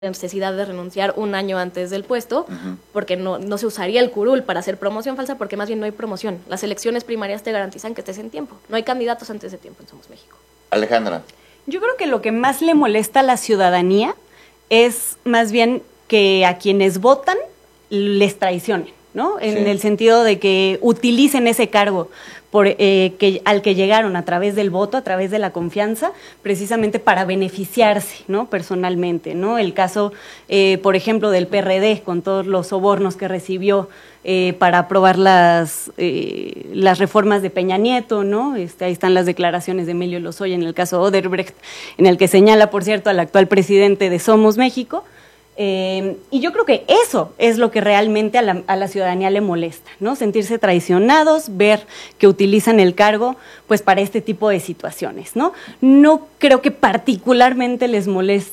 necesidad de renunciar un año antes del puesto, porque no se usaría el curul para hacer promoción falsa, porque más bien no hay promoción. Las elecciones primarias te garantizan que estés en tiempo. No hay candidatos antes de tiempo en Somos México. Alejandra. Yo creo que lo que más le molesta a la ciudadanía es más bien que a quienes votan les traicionen, ¿no? En el sentido de que utilicen ese cargo al que llegaron a través del voto, a través de la confianza, precisamente para beneficiarse, ¿no? Personalmente, ¿no? El caso, por ejemplo, del PRD, con todos los sobornos que recibió para aprobar las reformas de Peña Nieto, ¿no? Ahí están las declaraciones de Emilio Lozoya en el caso Odebrecht, en el que señala, por cierto, al actual presidente de Somos México. Y yo creo que eso es lo que realmente a la ciudadanía le molesta, ¿no? Sentirse traicionados, ver que utilizan el cargo pues para este tipo de situaciones, ¿no? No creo que particularmente les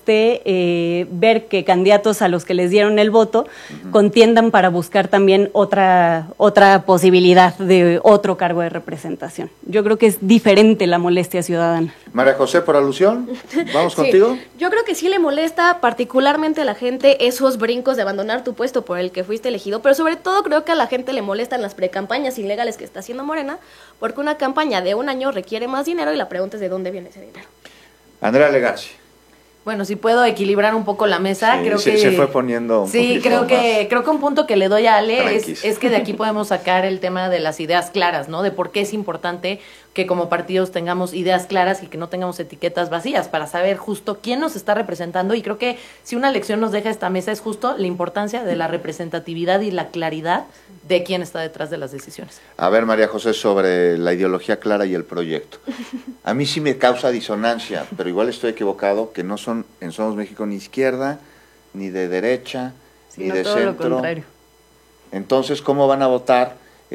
moleste ver que candidatos a los que les dieron el voto contiendan para buscar también otra posibilidad de otro cargo de representación. Yo creo que es diferente la molestia ciudadana. María José, por alusión, ¿vamos contigo? Yo creo que sí le molesta particularmente a la gente esos brincos de abandonar tu puesto por el que fuiste elegido, pero sobre todo creo que a la gente le molestan las precampañas ilegales que está haciendo Morena, porque una campaña de un año requiere más dinero y la pregunta es de dónde viene ese dinero. Andrea Legarci. Bueno, si puedo equilibrar un poco la mesa, creo que se fue poniendo un creo que un punto que le doy a Ale es que de aquí podemos sacar el tema de las ideas claras, ¿no? De por qué es importante que como partidos tengamos ideas claras y que no tengamos etiquetas vacías para saber justo quién nos está representando, y creo que si una lección nos deja esta mesa es justo la importancia de la representatividad y la claridad de quién está detrás de las decisiones. A ver, María José, sobre la ideología clara y el proyecto. A mí sí me causa disonancia, pero igual estoy equivocado, que no son en Somos México ni izquierda, ni de derecha, ni de todo centro. Lo contrario. Entonces, ¿cómo van a votar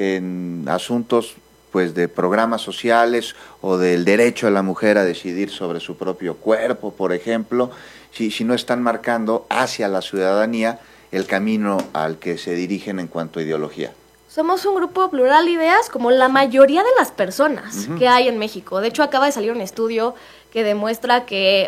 en asuntos pues de programas sociales o del derecho de la mujer a decidir sobre su propio cuerpo, por ejemplo, si no están marcando hacia la ciudadanía el camino al que se dirigen en cuanto a ideología? Somos un grupo plural de ideas, como la mayoría de las personas que hay en México. De hecho, acaba de salir un estudio que demuestra que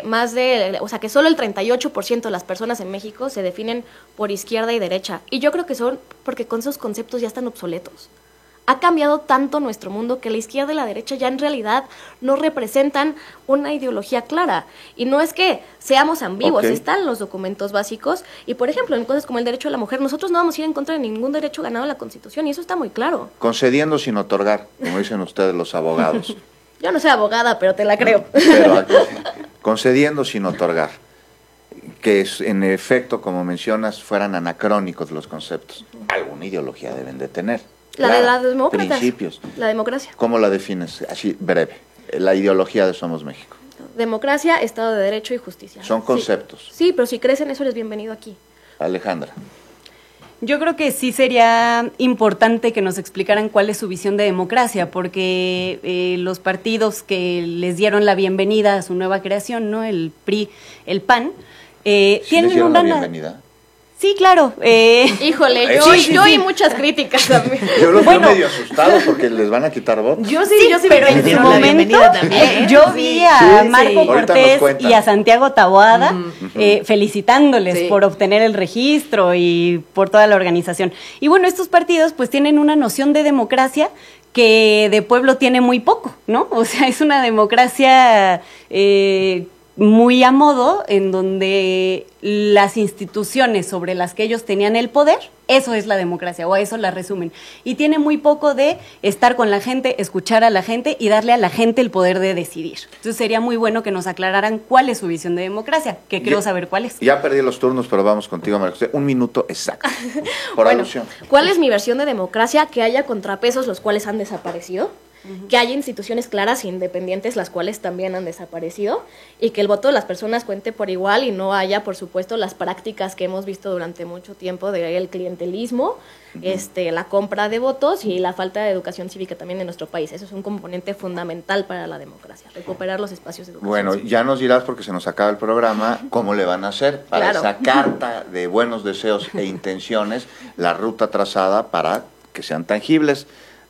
que solo el 38% de las personas en México se definen por izquierda y derecha. Y yo creo que son porque con esos conceptos ya están obsoletos. Ha cambiado tanto nuestro mundo que la izquierda y la derecha ya en realidad no representan una ideología clara. Y no es que seamos ambiguos, están los documentos básicos. Y, por ejemplo, en cosas como el derecho de la mujer, nosotros no vamos a ir en contra de ningún derecho ganado en la Constitución, y eso está muy claro. Concediendo sin otorgar, como dicen ustedes los abogados. Yo no soy abogada, pero te la creo. Pero concediendo sin otorgar, que en efecto, como mencionas, fueran anacrónicos los conceptos. Alguna ideología deben de tener. La de la democracia. Principios. La democracia. ¿Cómo la defines? Así, breve. La ideología de Somos México. Democracia, Estado de Derecho y justicia. Son conceptos. Sí, pero si crees en eso, eres bienvenido aquí. Alejandra. Yo creo que sí sería importante que nos explicaran cuál es su visión de democracia, porque los partidos que les dieron la bienvenida a su nueva creación, ¿no? El PRI, el PAN, ¿Sí tienen les dieron una... la bienvenida? Sí, claro. Híjole, yo oí muchas críticas también. Yo los veo medio asustados porque les van a quitar votos. Yo sí, pero en su momento yo vi a Marco Cortés y a Santiago Taboada felicitándoles por obtener el registro y por toda la organización. Y bueno, estos partidos pues tienen una noción de democracia que de pueblo tiene muy poco, ¿no? O sea, es una democracia muy a modo, en donde las instituciones sobre las que ellos tenían el poder, eso es la democracia, o a eso la resumen. Y tiene muy poco de estar con la gente, escuchar a la gente y darle a la gente el poder de decidir. Entonces sería muy bueno que nos aclararan cuál es su visión de democracia, que creo saber cuál es. Ya perdí los turnos, pero vamos contigo, María José. 1 minuto exacto, por alusión. ¿Cuál es mi versión de democracia? Que haya contrapesos los cuales han desaparecido, que haya instituciones claras e independientes las cuales también han desaparecido, y que el voto de las personas cuente por igual y no haya, por supuesto, las prácticas que hemos visto durante mucho tiempo del clientelismo, la compra de votos y la falta de educación cívica también en nuestro país. Eso es un componente fundamental para la democracia, recuperar los espacios de educación. Bueno, cívica. ya nos dirás, porque se nos acaba el programa, cómo le van a hacer para esa carta de buenos deseos e intenciones, la ruta trazada para que sean tangibles.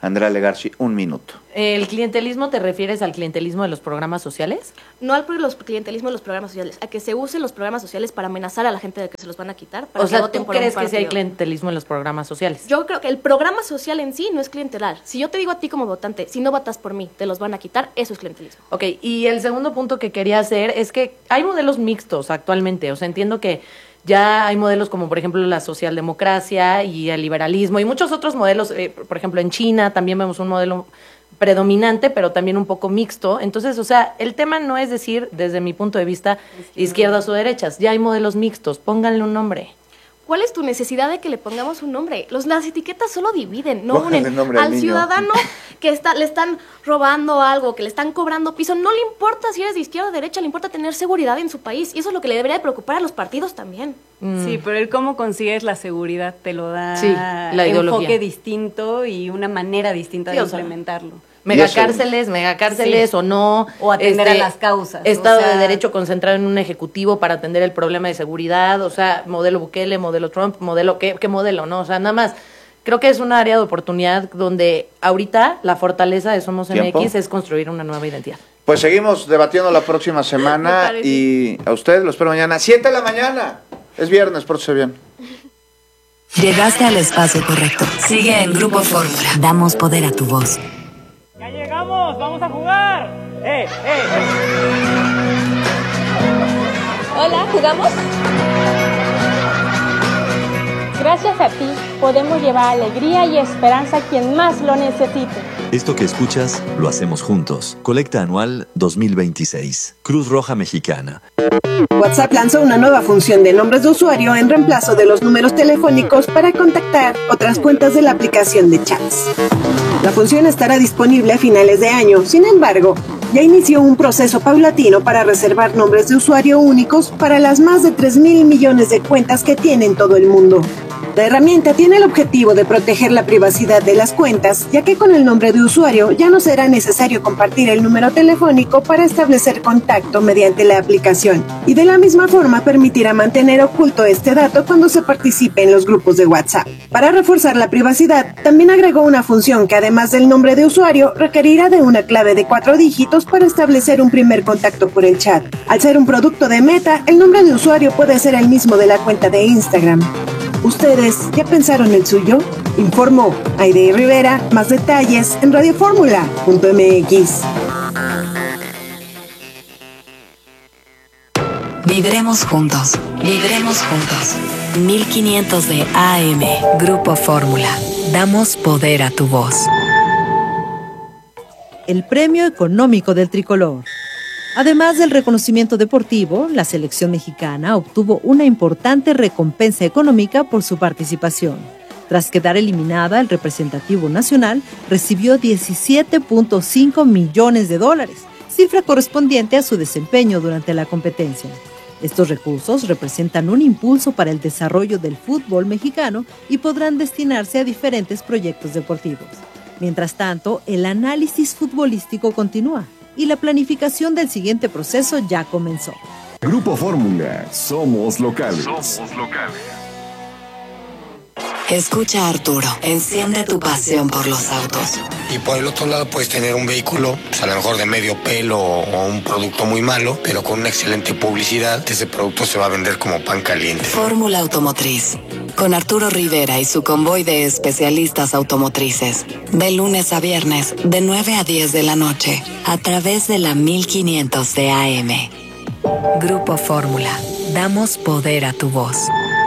Andrea Legarci, 1 minuto. ¿El clientelismo te refieres al clientelismo de los programas sociales? No al clientelismo de los programas sociales, a que se usen los programas sociales para amenazar a la gente de que se los van a quitar. Para o sea, voten ¿tú por un crees que sí hay partido. clientelismo en los programas sociales? Yo creo que el programa social en sí no es clientelar. Si yo te digo a ti como votante, si no votas por mí, te los van a quitar, eso es clientelismo. Ok, y el segundo punto que quería hacer es que hay modelos mixtos actualmente. O sea, entiendo que ya hay modelos como, por ejemplo, la socialdemocracia y el liberalismo y muchos otros modelos. Por ejemplo, en China también vemos un modelo predominante, pero también un poco mixto. Entonces, o sea, el tema no es decir, desde mi punto de vista, izquierdas o derechas. Ya hay modelos mixtos, pónganle un nombre. ¿Cuál es tu necesidad de que le pongamos un nombre? Las etiquetas solo dividen, no Póngale unen. nombre al niño. Ciudadano que le están robando algo, que le están cobrando piso, no le importa si eres de izquierda o derecha, le importa tener seguridad en su país. Y eso es lo que le debería de preocupar a los partidos también. Sí, pero el cómo consigues la seguridad te lo da la ideología. enfoque distinto y una manera distinta de implementarlo. Megacárceles o no. O atender a las causas. Estado de Derecho concentrado en un ejecutivo para atender el problema de seguridad. O sea, modelo Bukele, modelo Trump, modelo ¿qué modelo? ¿No? O sea, nada más. Creo que es un área de oportunidad donde ahorita la fortaleza de Somos MX es construir una nueva identidad. Pues seguimos debatiendo la próxima semana y a ustedes lo espero mañana. 7 de la mañana. Es viernes, pórtese bien. Llegaste al espacio correcto. Sigue en Grupo Fórmula. Damos poder a tu voz. ¡Ya llegamos! ¡Vamos a jugar! Hola, ¿jugamos? Gracias a ti podemos llevar alegría y esperanza a quien más lo necesite. Esto que escuchas lo hacemos juntos. Colecta Anual 2026. Cruz Roja Mexicana. WhatsApp lanzó una nueva función de nombres de usuario en reemplazo de los números telefónicos para contactar otras cuentas de la aplicación de chats. La función estará disponible a finales de año. Sin embargo, ya inició un proceso paulatino para reservar nombres de usuario únicos para las más de 3,000 millones de cuentas que tiene en todo el mundo. La herramienta tiene el objetivo de proteger la privacidad de las cuentas, ya que con el nombre de usuario ya no será necesario compartir el número telefónico para establecer contacto mediante la aplicación, y de la misma forma permitirá mantener oculto este dato cuando se participe en los grupos de WhatsApp. Para reforzar la privacidad, también agregó una función que además del nombre de usuario, requerirá de una clave de 4 dígitos para establecer un primer contacto por el chat. Al ser un producto de Meta, el nombre de usuario puede ser el mismo de la cuenta de Instagram. ¿Ustedes ya pensaron el suyo? Informó Aide Rivera. Más detalles en radioformula.mx. Vibremos juntos. Vibremos juntos. 1500 de AM. Grupo Fórmula. Damos poder a tu voz. El premio económico del tricolor. Además del reconocimiento deportivo, la selección mexicana obtuvo una importante recompensa económica por su participación. Tras quedar eliminada, el representativo nacional recibió $17.5 millones, cifra correspondiente a su desempeño durante la competencia. Estos recursos representan un impulso para el desarrollo del fútbol mexicano y podrán destinarse a diferentes proyectos deportivos. Mientras tanto, el análisis futbolístico continúa y la planificación del siguiente proceso ya comenzó. Grupo Fórmula, somos locales. Escucha a Arturo, enciende tu pasión por los autos. Y por el otro lado puedes tener un vehículo, pues a lo mejor de medio pelo o un producto muy malo, pero con una excelente publicidad, ese producto se va a vender como pan caliente. Fórmula Automotriz, con Arturo Rivera y su convoy de especialistas automotrices. De lunes a viernes, de 9 a 10 de la noche, a través de la 1500 de AM. Grupo Fórmula, damos poder a tu voz.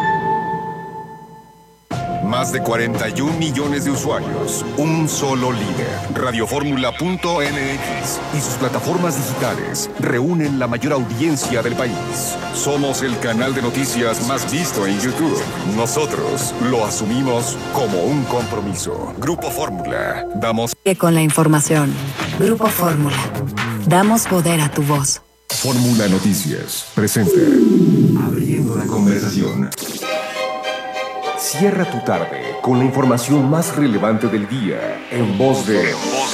Más de 41 millones de usuarios, un solo líder. Radioformula.mx y sus plataformas digitales reúnen la mayor audiencia del país. Somos el canal de noticias más visto en YouTube. Nosotros lo asumimos como un compromiso. Grupo Fórmula, damos... Con la información. Grupo Fórmula, damos poder a tu voz. Fórmula Noticias presenta Abriendo la conversación. Cierra tu tarde con la información más relevante del día en voz de...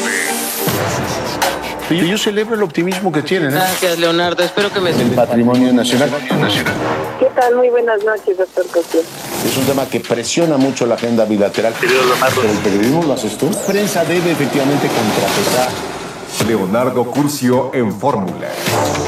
Yo celebro el optimismo que tienen. Gracias, Leonardo. Espero que me... El patrimonio nacional. ¿Qué tal? Muy buenas noches, doctor Cosío. Es un tema que presiona mucho la agenda bilateral. Pero el periodismo lo haces tú. La prensa debe efectivamente contrapesar. Leonardo Curcio en Fórmula.